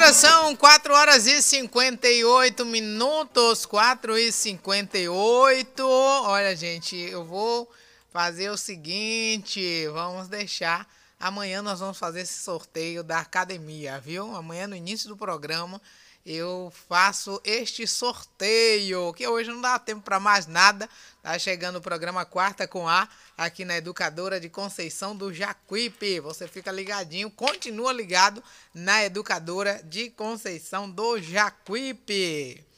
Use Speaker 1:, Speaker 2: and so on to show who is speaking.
Speaker 1: Agora são 4 horas e 58 minutos, 4h58. Olha, gente, eu vou fazer o seguinte, vamos deixar. Amanhã nós vamos fazer esse sorteio da academia, viu? Amanhã no início do programa eu faço este sorteio, que hoje não dá tempo para mais nada. Tá chegando o programa Quarta com A, aqui na Educadora de Conceição do Jacuípe. Você fica ligadinho, continua ligado na Educadora de Conceição do Jacuípe.